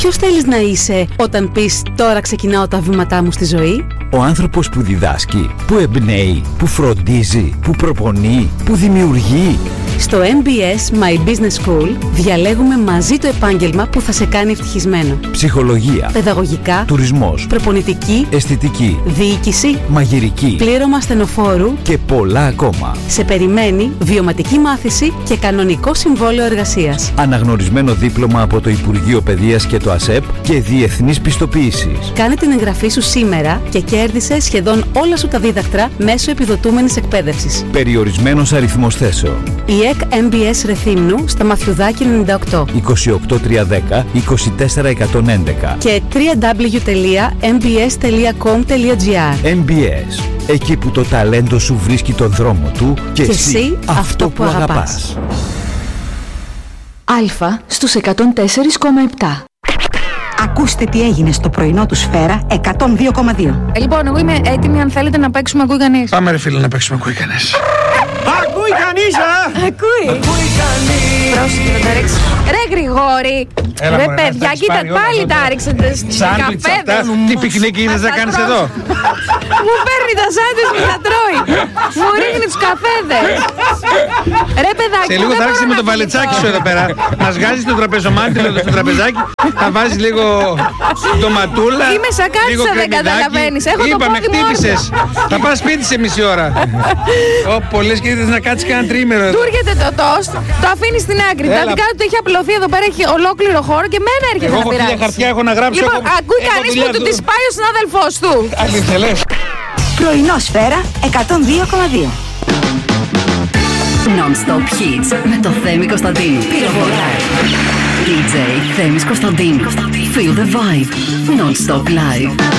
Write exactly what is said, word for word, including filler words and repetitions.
Ποιος θέλεις να είσαι όταν πεις «Τώρα ξεκινάω τα βήματά μου στη ζωή»? Ο άνθρωπος που διδάσκει, που εμπνέει, που φροντίζει, που προπονεί, που δημιουργεί. Στο εμ μπι ες My Business School διαλέγουμε μαζί το επάγγελμα που θα σε κάνει ευτυχισμένο. Ψυχολογία, παιδαγωγικά, τουρισμός, προπονητική, αισθητική, διοίκηση, μαγειρική, πλήρωμα ασθενοφόρου και πολλά ακόμα. Σε περιμένει βιωματική μάθηση και κανονικό συμβόλαιο εργασίας. Αναγνωρισμένο δίπλωμα από το Υπουργείο Παιδείας και το ΑΣΕΠ και διεθνής πιστοποίησης. Κάνε την εγγραφή σου σήμερα και κέρδισε σχεδόν όλα σου τα δίδακτρα μέσω επιδοτούμενης εκπαίδευσης. Περιορισμένος αριθμός θέσεων. Η ΕΚ εμ μπι ες Ρεθύμνου στα Μαθιουδάκη ενενήντα οκτώ. είκοσι οκτώ τριακόσια δέκα είκοσι τέσσερα εκατόν έντεκα και double-u double-u double-u τελεία εμ μπι ες τελεία κομ τελεία τζι άρ. εμ μπι ες. Εκεί που το ταλέντο σου βρίσκει τον δρόμο του και, και εσύ, εσύ αυτό που αγαπάς. αγαπάς. Αλφα στους εκατόν τέσσερα κόμμα επτά. Ακούστε τι έγινε στο πρωινό του Σφαίρα εκατόν δύο κόμμα δύο. Ε, λοιπόν, εγώ είμαι έτοιμη αν θέλετε να παίξουμε ακούει κανείς. Πάμε ρε φίλε να παίξουμε ακούει κανείς. Ακούει κανείς, α! Ακούει. Ακούει κανείς. Πρόσεχε να τα ρίξει. Ρε Γρηγόρη. Έλα, ρε μωρέ, παιδιά, κοίτα, πάλι τα ρίξατε στις καφέδες. Τι πικνίκ είδες να κάνεις εδώ? Μου παίρνει τα σάντουιτς μου τα τρώει. Μου ρίχνει τους καφέδες. Ρε παιδάκι. Σε λίγο θα άρχισε με το βαλετσάκι σου εδώ πέρα. Να σγάζεις το τραπεζομάντιλο στο τραπεζάκι. Θα βάζεις λίγο ντοματούλα. Είμαι σακάτσα, δεν καταλαβαίνεις. Έχω το Είπαμε, πόδι μου χτύπησες. Θα πας σπίτι σε μισή ώρα. Ω, πολλές και είδες να κάτσεις κανένα τρίμηνο εδώ. Του έρχεται το τόστ, το αφήνεις στην άκρη. Τα δικά του έχει απλωθεί εδώ πέρα, έχει ολόκληρο χώρο και μένα έρχεται να πειράζει. Εγώ έχω χαρτιά, έχω να γράψω. Λοιπόν, ακούει κανείς που του τη πάει ο συνάδελφός του. Αλήθεια λες. Πρωινό Σφαίρα εκατόν δύο κόμμα δύο. Non-stop hits με το Θέμη Κωνσταντίνου. ντι τζέι Θέμης Κωνσταντίνου. Feel the vibe. Non-stop live.